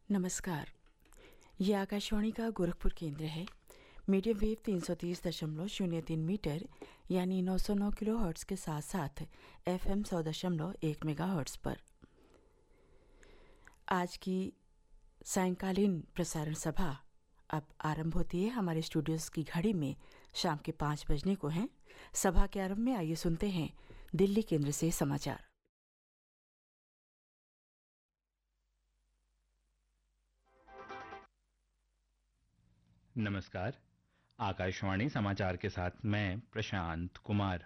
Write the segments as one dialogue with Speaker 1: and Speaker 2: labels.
Speaker 1: नमस्कार। ये आकाशवाणी का गोरखपुर केंद्र है। मीडियम वेव 330.03 मीटर यानी 909 किलो हर्ट्स के साथ साथ FM 100.1 मेगा हर्ट्स पर आज की सायंकालीन प्रसारण सभा अब आरंभ होती है। हमारे स्टूडियोज की घड़ी में शाम के 5 बजने को हैं। सभा के आरंभ में आइए सुनते हैं दिल्ली केंद्र से समाचार।
Speaker 2: नमस्कार। आकाशवाणी समाचार के साथ मैं प्रशांत कुमार।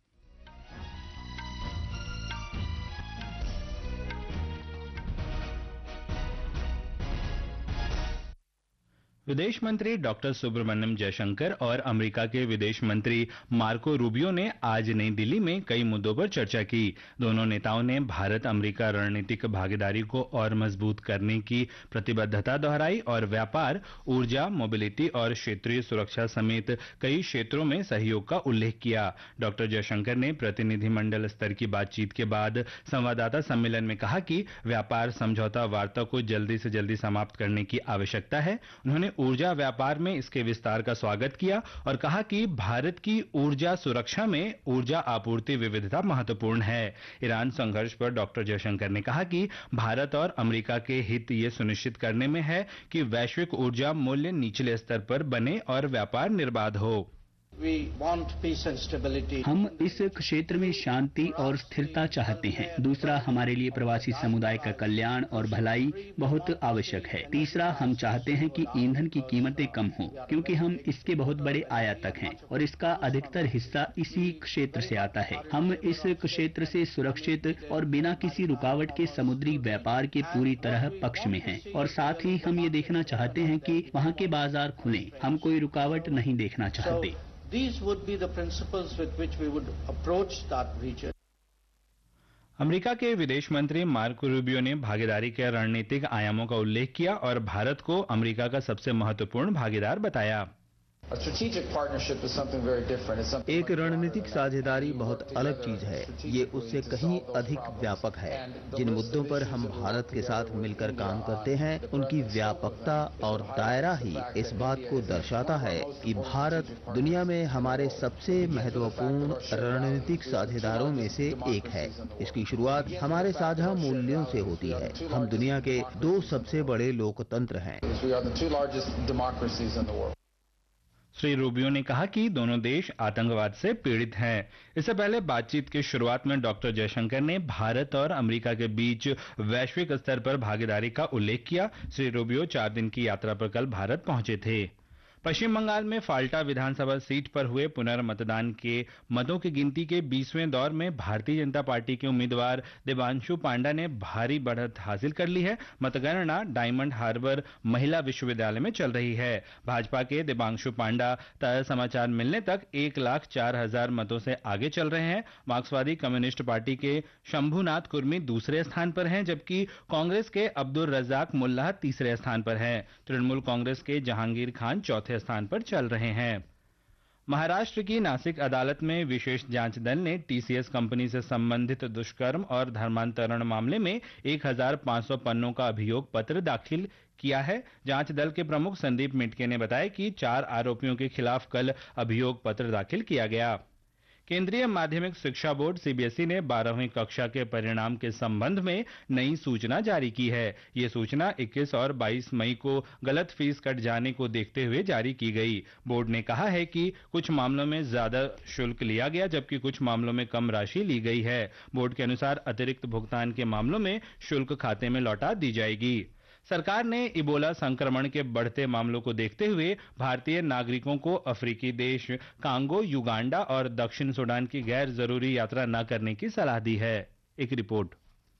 Speaker 2: विदेश मंत्री डॉक्टर सुब्रमण्यम जयशंकर और अमेरिका के विदेश मंत्री मार्को रूबियो ने आज नई दिल्ली में कई मुद्दों पर चर्चा की। दोनों नेताओं ने भारत अमेरिका रणनीतिक भागीदारी को और मजबूत करने की प्रतिबद्धता दोहराई और व्यापार, ऊर्जा, मोबिलिटी और क्षेत्रीय सुरक्षा समेत कई क्षेत्रों में सहयोग का उल्लेख किया। डॉक्टर जयशंकर ने प्रतिनिधिमंडल स्तर की बातचीत के बाद संवाददाता सम्मेलन में कहा कि व्यापार समझौता वार्ता को जल्दी से जल्दी समाप्त करने की आवश्यकता है। उन्होंने ऊर्जा व्यापार में इसके विस्तार का स्वागत किया और कहा कि भारत की ऊर्जा सुरक्षा में ऊर्जा आपूर्ति विविधता महत्वपूर्ण है। ईरान संघर्ष पर डॉक्टर जयशंकर ने कहा कि भारत और अमेरिका के हित ये सुनिश्चित करने में है कि वैश्विक ऊर्जा मूल्य निचले स्तर पर बने और व्यापार निर्बाध हो।
Speaker 3: हम इस क्षेत्र में शांति और स्थिरता चाहते हैं। दूसरा, हमारे लिए प्रवासी समुदाय का कल्याण और भलाई बहुत आवश्यक है। तीसरा, हम चाहते हैं कि ईंधन की कीमतें कम हों, क्योंकि हम इसके बहुत बड़े आयातक हैं और इसका अधिकतर हिस्सा इसी क्षेत्र से आता है। हम इस क्षेत्र से सुरक्षित और बिना किसी रुकावट के समुद्री व्यापार के पूरी तरह पक्ष में हैं और साथ ही हम ये देखना चाहते हैं कि वहाँ के बाजार खुलें। हम कोई रुकावट नहीं देखना चाहते।
Speaker 4: These would be the principles with which we would approach that region.
Speaker 2: America के विदेश मंत्री मार्को रूबियो ने भागीदारी के रणनीतिक आयामों का उल्लेख किया और भारत को अमेरिका का सबसे महत्वपूर्ण भागीदार बताया।
Speaker 5: एक रणनीतिक साझेदारी बहुत अलग चीज है। ये उससे कहीं अधिक व्यापक है। जिन मुद्दों पर हम भारत के साथ मिलकर काम करते हैं, उनकी व्यापकता और दायरा ही इस बात को दर्शाता है कि भारत दुनिया में हमारे सबसे महत्वपूर्ण रणनीतिक साझेदारों में से एक है। इसकी शुरुआत हमारे साझा मूल्यों से होती है। हम दुनिया के 2 सबसे बड़े लोकतंत्र हैं।
Speaker 2: श्री रूबियो ने कहा कि दोनों देश आतंकवाद से पीड़ित हैं। इससे पहले बातचीत की शुरुआत में डॉक्टर जयशंकर ने भारत और अमेरिका के बीच वैश्विक स्तर पर भागीदारी का उल्लेख किया। श्री रूबियो 4 दिन की यात्रा पर कल भारत पहुंचे थे। पश्चिम बंगाल में फाल्टा विधानसभा सीट पर हुए पुनर्मतदान के मतों की गिनती के 20वें दौर में भारतीय जनता पार्टी के उम्मीदवार देवांशु पांडा ने भारी बढ़त हासिल कर ली है। मतगणना डायमंड हार्बर महिला विश्वविद्यालय में चल रही है। भाजपा के देवांशु पांडा ताजा समाचार मिलने तक 1,04,000 मतों से आगे चल रहे हैं। मार्क्सवादी कम्युनिस्ट पार्टी के शंभुनाथ कुर्मी दूसरे स्थान पर हैं, जबकि कांग्रेस के अब्दुल रज्जाक मुल्लाह तीसरे स्थान पर हैं। तृणमूल कांग्रेस के जहांगीर खान चौथे स्थान पर चल रहे हैं। महाराष्ट्र की नासिक अदालत में विशेष जांच दल ने टीसीएस कंपनी से संबंधित दुष्कर्म और धर्मांतरण मामले में 1,500 पन्नों का अभियोग पत्र दाखिल किया है। जांच दल के प्रमुख संदीप मिटके ने बताया कि 4 आरोपियों के खिलाफ कल अभियोग पत्र दाखिल किया गया। केंद्रीय माध्यमिक शिक्षा बोर्ड सीबीएसई ने 12वीं कक्षा के परिणाम के संबंध में नई सूचना जारी की है। ये सूचना 21 और 22 मई को गलत फीस कट जाने को देखते हुए जारी की गई। बोर्ड ने कहा है कि कुछ मामलों में ज्यादा शुल्क लिया गया, जबकि कुछ मामलों में कम राशि ली गई है। बोर्ड के अनुसार अतिरिक्त भुगतान के मामलों में शुल्क खाते में लौटा दी जाएगी। सरकार ने इबोला संक्रमण के बढ़ते मामलों को देखते हुए भारतीय नागरिकों को अफ्रीकी देश कांगो, युगांडा और दक्षिण सूडान की गैर जरूरी यात्रा न करने की सलाह दी है। एक रिपोर्ट।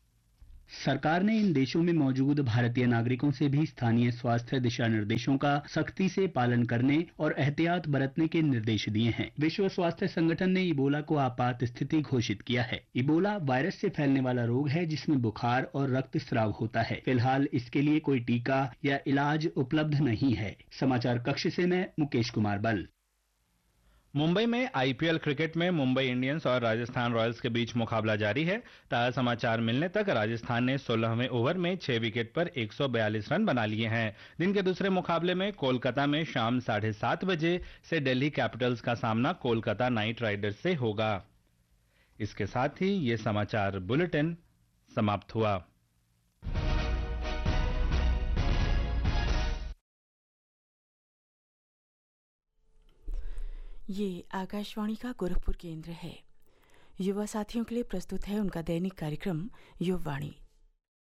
Speaker 3: सरकार ने इन देशों में मौजूद भारतीय नागरिकों से भी स्थानीय स्वास्थ्य दिशा निर्देशों का सख्ती से पालन करने और एहतियात बरतने के निर्देश दिए हैं। विश्व स्वास्थ्य संगठन ने इबोला को आपात स्थिति घोषित किया है। इबोला वायरस से फैलने वाला रोग है जिसमें बुखार और रक्त स्राव होता है। फिलहाल इसके लिए कोई टीका या इलाज उपलब्ध नहीं है। समाचार कक्ष से मैं मुकेश कुमार बल।
Speaker 2: मुंबई में आईपीएल क्रिकेट में मुंबई इंडियंस और राजस्थान रॉयल्स के बीच मुकाबला जारी है। ताजा समाचार मिलने तक राजस्थान ने 16वें ओवर में 6 विकेट पर 142 रन बना लिए हैं। दिन के दूसरे मुकाबले में कोलकाता में शाम 7:30 बजे से दिल्ली कैपिटल्स का सामना कोलकाता नाइट राइडर्स से होगा। इसके साथ ही ये समाचार बुलेटिन समाप्त हुआ।
Speaker 1: ये आकाशवाणी का गोरखपुर केंद्र है। युवा साथियों के लिए प्रस्तुत है उनका दैनिक कार्यक्रम युववाणी।